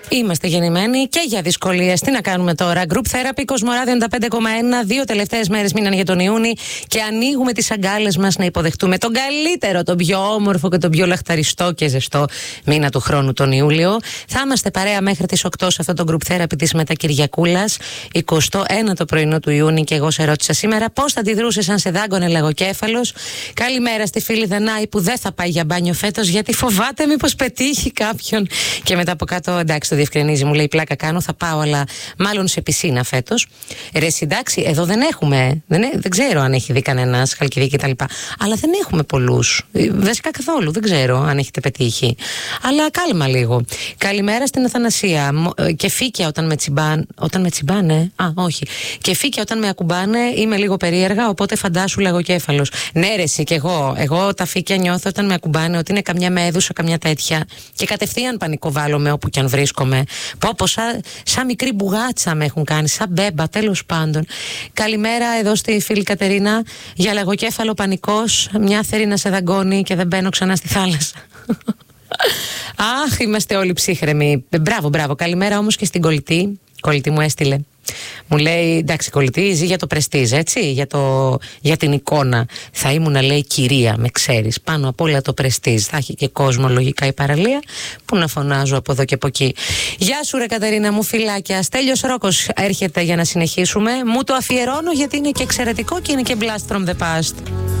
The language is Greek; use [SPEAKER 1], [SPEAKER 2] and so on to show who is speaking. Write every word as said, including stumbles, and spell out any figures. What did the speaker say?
[SPEAKER 1] Είμαστε γεννημένοι και για δυσκολίες. Τι να κάνουμε τώρα. Group Therapy, Κοσμοράδιο ενενήντα πέντε κόμμα ένα. Δύο τελευταίες μέρες μείναν για τον Ιούνι και ανοίγουμε τις αγκάλες μας να υποδεχτούμε τον καλύτερο, τον πιο όμορφο και τον πιο λαχταριστό και ζεστό μήνα του χρόνου, τον Ιούλιο. Θα είμαστε παρέα μέχρι τις οκτώ σε αυτό το Group Therapy της Μετακυριακούλας. εικοστό ένατο το πρωινό του Ιούνι, και εγώ σε ρώτησα σήμερα πώς θα αντιδρούσες αν σε δάγκωνε λαγοκέφαλος. Καλημέρα στη φίλη Δανάη που δεν θα πάει για μπάνιο φέτος γιατί φοβάται μήπως πετύχει κάποιον. Και μετά από κάτω, εντάξει, το διευκρινίζει, μου λέει πλάκα κάνω, θα πάω, αλλά μάλλον σε πισίνα φέτος. Ρε, εντάξει, εδώ δεν έχουμε, δεν, δεν ξέρω αν έχει δει κανένα Χαλκιδική κτλ. Αλλά δεν έχουμε πολλούς. Βασικά καθόλου, δεν ξέρω αν έχετε πετύχει. Αλλά κάλμα λίγο. Καλημέρα στην Αθανασία. Και φύκια όταν με τσιμπάνε. Όταν με τσιμπάνε, α, όχι. Και φύκια όταν με ακουμπάνε, είμαι λίγο περίεργα, οπότε φαντάσου λαγοκέφαλος. Ναι, ρε, εσύ κι εγώ. Εγώ τα φύκια νιώθω όταν με ακουμπάνε ότι είναι καμιά μέδουσα, καμιά τέτοια. Και κατευθείαν πανικοβάλλομαι όπου κι αν βρίσκομαι. Πω, πω, σαν, σαν μικρή μπουγάτσα με έχουν κάνει, σαν μπέμπα, τέλος πάντων. Καλημέρα εδώ στη φίλη Κατερίνα. Για λαγοκέφαλο πανικός, μια θέλει να σε δαγκώνει και δεν μπαίνω ξανά στη θάλασσα. Αχ, είμαστε όλοι ψύχρεμοι. Μπράβο, μπράβο. Καλημέρα όμως και στην κολλητή. Κολλητή μου έστειλε. Μου λέει, εντάξει, κολλητή, ζει για το πρεστίζ, έτσι, για, το, για την εικόνα. Θα ήμουν, λέει, κυρία, με ξέρεις, πάνω απ' όλα το πρεστίζ. Θα έχει και κόσμο λογικά η παραλία, που να φωνάζω από εδώ και από εκεί. Γεια σου, ρε Κατερίνα μου, φιλάκια. Στέλιος Ρόκος έρχεται για να συνεχίσουμε. Μου το αφιερώνω γιατί είναι και εξαιρετικό και είναι και blast from the past.